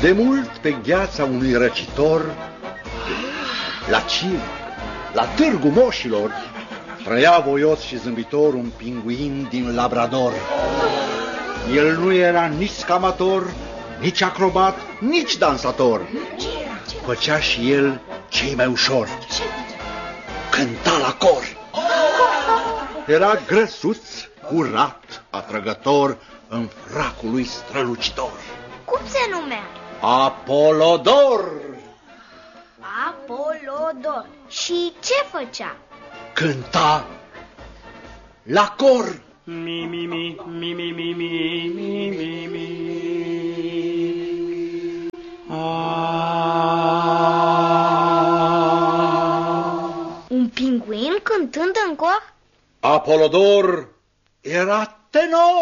De mult pe gheața unui răcitor, la Circ, la Târgu Moșilor, trăia voios și zâmbitor un pinguin din Labrador. El nu era nici scamator, nici acrobat, nici dansator. Făcea și el ce mai ușor: cânta la cor. Era grăsuț, curat, atrăgător, în fracul lui strălucitor. Cum se numea? Apolodor. Apolodor. Și ce făcea? Cânta la cor. Mi, mi, mi, mi, mi, mi, mi, mi, mi, mi. Un pinguin cântând în cor? Apolodor era tenor.